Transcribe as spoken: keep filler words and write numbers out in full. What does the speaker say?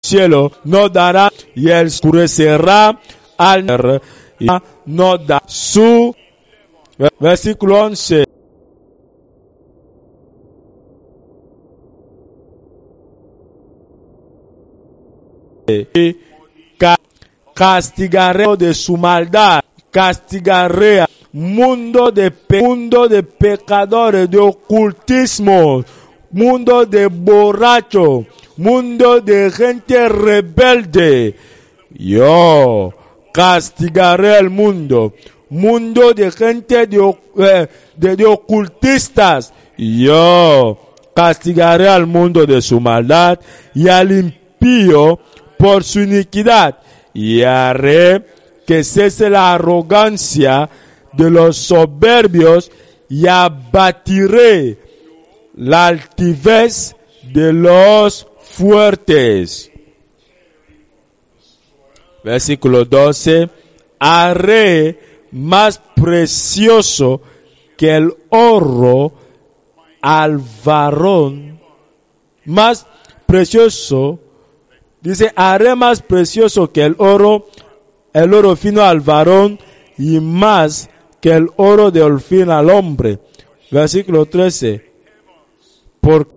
cielo no dará y él oscurecerá al y no da su. Versículo once. Y castigaré de su maldad, castigaré a mundo de pe mundo de pecadores, de ocultismo, mundo de borracho, mundo de gente rebelde. Yo castigaré al mundo, mundo de gente de, eh, de, de ocultistas. Yo castigaré al mundo de su maldad y al impío por su iniquidad, y haré que cese la arrogancia de los soberbios y abatiré la altivez de los fuertes. Versículo doce. Haré más precioso que el oro al varón, más precioso, dice, haré más precioso que el oro, el oro fino al varón, y más que el oro de orfín al hombre. Versículo trece. Por